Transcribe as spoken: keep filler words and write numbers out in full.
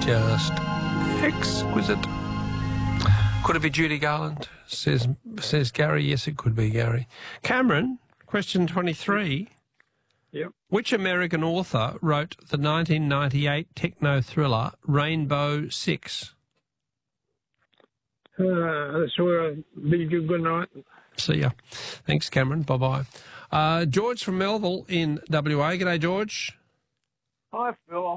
Just exquisite. Could it be Judy Garland? Says says Gary. Yes, it could be Gary. Cameron, question twenty-three. Yep. Which American author wrote the nineteen ninety-eight techno thriller Rainbow Six? Uh, that's where I bid you good night. See ya. Thanks, Cameron. Bye-bye. Uh, George from Melville in W A. G'day, George. Hi, Phil.